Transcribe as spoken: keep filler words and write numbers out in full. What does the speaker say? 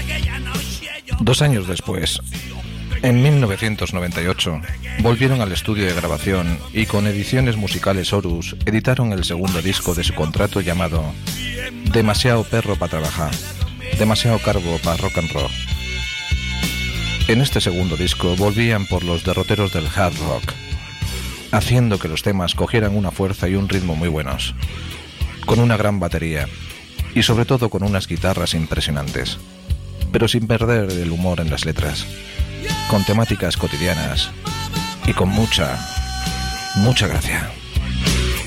Dos años después, en mil novecientos noventa y ocho, volvieron al estudio de grabación y con Ediciones Musicales Horus editaron el segundo disco de su contrato llamado Demasiado perro para trabajar, demasiado carbo para rock and roll. En este segundo disco volvían por los derroteros del hard rock, haciendo que los temas cogieran una fuerza y un ritmo muy buenos, con una gran batería y sobre todo con unas guitarras impresionantes, pero sin perder el humor en las letras, con temáticas cotidianas y con mucha, mucha gracia.